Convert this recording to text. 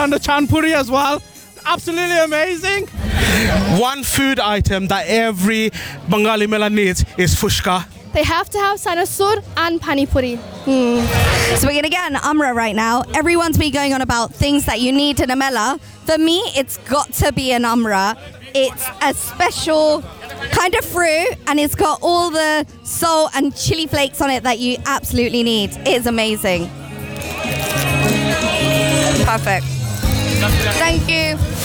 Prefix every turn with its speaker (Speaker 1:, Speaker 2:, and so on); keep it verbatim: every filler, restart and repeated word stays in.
Speaker 1: done the chanpuri as well. Absolutely amazing. One food item that every Bengali Mela needs is fushka.
Speaker 2: They have to have sanasur and pani puri. Mm.
Speaker 3: So we're going to get an umrah right now. Everyone's been going on about things that you need in a mela. For me, it's got to be an umrah. It's a special kind of fruit, and it's got all the salt and chili flakes on it that you absolutely need. It is amazing. Perfect. Thank you.